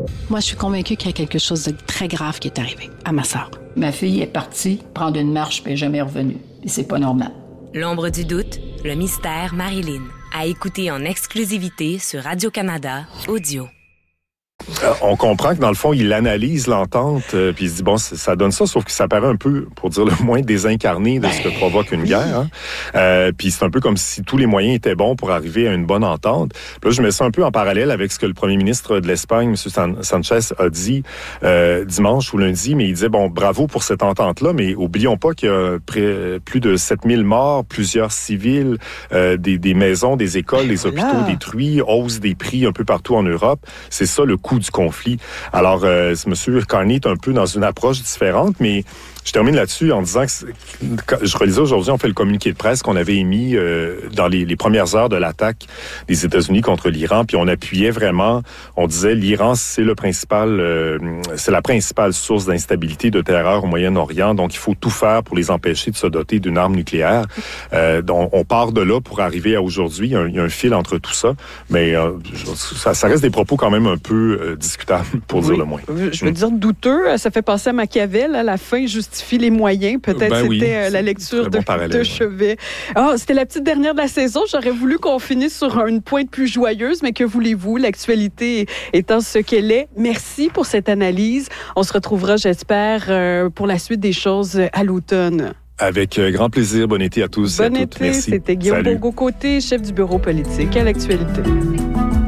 Moi, je suis convaincue qu'il y a quelque chose de très grave qui est arrivé à ma sœur. Ma fille est partie prendre une marche puis elle n'est jamais revenue. Et c'est pas normal. L'ombre du doute, le mystère Marilyn. À écouter en exclusivité sur Radio-Canada Audio. On comprend que dans le fond, il analyse l'entente, puis il se dit, bon, ça donne ça, sauf que ça paraît un peu, pour dire le moins, désincarné de ce que provoque une guerre. Hein. Puis c'est un peu comme si tous les moyens étaient bons pour arriver à une bonne entente. Puis là, je mets ça un peu en parallèle avec ce que le premier ministre de l'Espagne, M. Sanchez, a dit dimanche ou lundi, mais il disait, bon, bravo pour cette entente-là, mais oublions pas qu'il y a plus de 7000 morts, plusieurs civils, des maisons, des écoles, des hôpitaux détruits, hausse des prix un peu partout en Europe. C'est ça le coût du conflit. Alors, M. Carney est un peu dans une approche différente, mais je termine là-dessus en disant que je relisais aujourd'hui, on fait le communiqué de presse qu'on avait émis dans les premières heures de l'attaque des États-Unis contre l'Iran, puis on appuyait vraiment, on disait l'Iran, c'est la principale source d'instabilité, de terreur au Moyen-Orient, donc il faut tout faire pour les empêcher de se doter d'une arme nucléaire. Donc on part de là pour arriver à aujourd'hui. Il y a un fil entre tout ça, mais ça reste des propos quand même un peu discutables, pour dire le moins. Je veux dire douteux, ça fait penser à Machiavel, à la fin justifie les moyens. Peut-être c'était la lecture de Chevet. C'était la petite dernière de la saison. J'aurais voulu qu'on finisse sur une pointe plus joyeuse, mais que voulez-vous, l'actualité étant ce qu'elle est. Merci pour cette analyse. On se retrouvera, j'espère, pour la suite des choses à l'automne. Avec grand plaisir. Bon été à tous et à toutes. Bon été. Merci. C'était Guillaume Bourgault-Côté, chef du bureau politique à l'actualité.